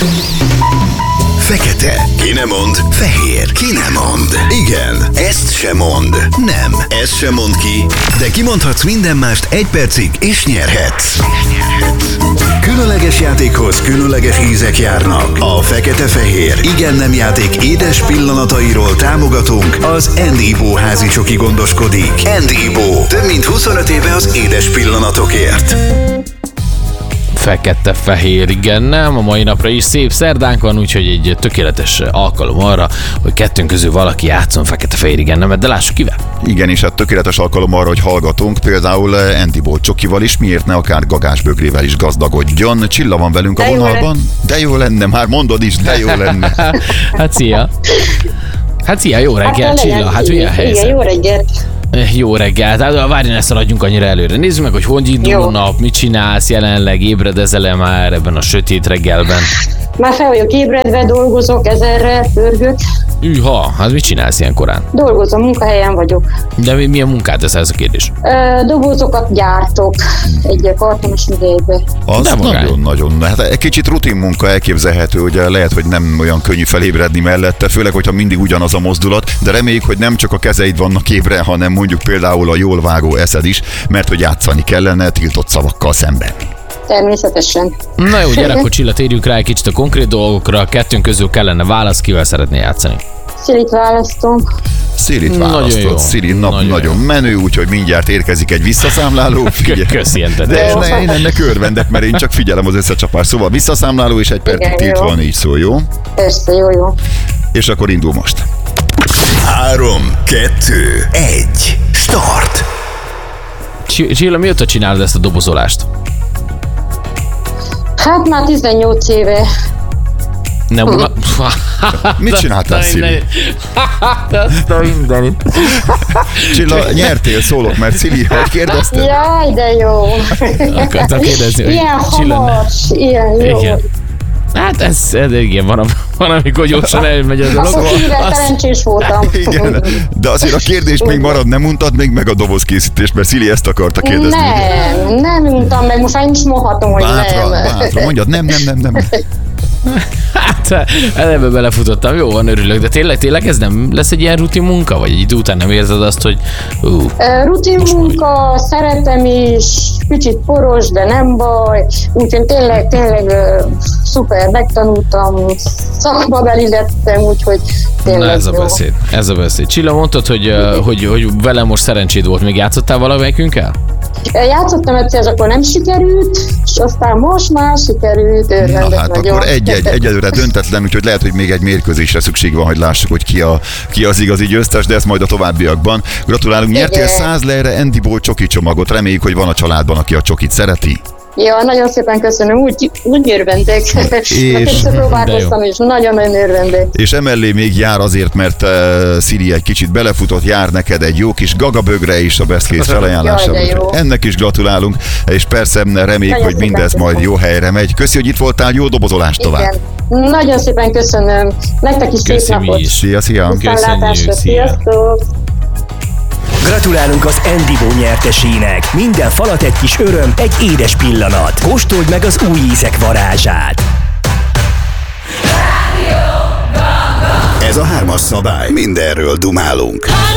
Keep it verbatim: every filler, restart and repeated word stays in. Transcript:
Fekete. Ki nem mond? Fehér. Ki nem mond? Igen, ezt se mond. Nem, ezt se mond ki. De kimondhatsz minden mást egy percig, és nyerhetsz. Különleges játékhoz különleges ízek járnak. A fekete-fehér igen-nem játék édes pillanatairól támogatunk. Az Endibo házi csoki gondoskodik. Endibo. Több mint huszonöt éve az édes pillanatokért. Fekete-fehér, igen, nem, a mai napra is szép szerdánk van, úgyhogy egy tökéletes alkalom arra, hogy kettőnk közül valaki játszon fekete-fehér, igen, nem, de lássuk kivel. Igen, és hát tökéletes alkalom arra, hogy hallgatunk, például Endibo csokival is, miért ne akár gagásbögrével is gazdagodjon. Csilla van velünk a vonalban. De jó lenne, már mondod is, de jó lenne. Hát szia! Hát szia, jó reggel, hát, Csilla, hát milyen helyzet? Igen, jó reggel. Jó reggel, hát várj, ne szaladjunk annyira előre. Nézzük meg, hogy hogy indul a nap, mit csinálsz jelenleg, ébredezel-e már ebben a sötét reggelben? Már fel vagyok ébredve, dolgozok, ezerre pörgök. Üha, hát mit csinálsz ilyen korán? Dolgozom, munkahelyen vagyok. De mi, milyen munkát teszel, ez a kérdés? Ö, dobozokat gyártok egy kartonos üvegbe. Az nagyon-nagyon, hát egy kicsit rutin munka elképzelhető, ugye lehet, hogy nem olyan könnyű felébredni mellette, főleg, hogyha mindig ugyanaz a mozdulat, de reméljük, hogy nem csak a kezeid vannak ébre, hanem mondjuk például a jól vágó eszed is, mert hogy játszani kellene tiltott szavakkal szemben. Természetesen. Na jó, gyere, akkor Csilla, térjünk rá egy kicsit a konkrét dolgokra. Kettőnk közül kellene válasz, kivel szeretné játszani? Szilit választom. Szilit választott, Szili nap nagyon, nagyon menő, úgyhogy mindjárt érkezik egy visszaszámláló. Köszi, de ne, én ennek örvendek, mert én csak figyelem az összecsapás. Szóval visszaszámláló és egy percig tilt van, így szól, jó? Persze, jó, jó. És akkor indul most. Három, kettő, egy, start! Csilla, mióta csinálod ezt a dobozolást? Hát már tizennyolc éve. Nem, uh. Mit csináltál, Szili? Azt a mindenit. Csilla, nyertél, szólok, mert Szili, hogy kérdezted? Jaj, de jó. Akartam kérdezni, hogy ilyen Csilla, hamars, ilyen jó. Igen. Hát ez, ez igen, van, van, amikor gyorsan elmegy a dolog. Akkor kivel szerencsés voltam. Igen, de azért a kérdés még marad, nem untad még meg a dobozkészítést, mert Szili ezt akarta kérdezni. Nem, nem untam meg, most már is mondhatom, hogy bátra, nem. Bátra, mondjad, nem, nem, nem, nem. Hát ebbe belefutottam, jó, van, örülök, de tényleg, tényleg ez nem lesz egy ilyen rutin munka? Vagy egy idő után nem érzed azt, hogy uh, rutin munka, majd... szeretem is, kicsit poros, de nem baj, úgyhogy tényleg, tényleg uh, szuper, megtanultam, szakmabeli lettem, úgyhogy tényleg. Na ez a jó. beszéd, ez a beszéd. Csilla, mondtad, hogy, uh, hogy, hogy velem most szerencséd volt, még játszottál valamelyikünkkel? Játszottam egyszer, és akkor nem sikerült, és aztán most már sikerült, örvendek Na hát nagyon. akkor egy-egy, egyelőre döntetlen, úgyhogy lehet, hogy még egy mérkőzésre szükség van, hogy lássuk, hogy ki, a, ki az igazi győztes, de ezt majd a továbbiakban. Gratulálunk, nyertél száz lejre Endibo csoki csomagot, reméljük, hogy van a családban, aki a csokit szereti. Ja, nagyon szépen köszönöm, úgy, úgy örvendek. És próbálkoztam, és nagyon-nagyon örvendek. És emellé még jár azért, mert uh, Szili egy kicsit belefutott, jár neked egy jó kis gagabögre is a Best Case felajánlásával. Ennek is gratulálunk, és persze reméljük, hogy mindez köszönöm. Majd jó helyre megy. Köszi, hogy itt voltál, jó dobozolást tovább. Igen. Nagyon szépen köszönöm. Nektek is szép napot. Szia, szia. Köszönjük, szia. Gratulálunk az Endibo nyertesének! Minden falat egy kis öröm, egy édes pillanat. Kóstold meg az új ízek varázsát! Ez a hármas szabály. Mindenről dumálunk.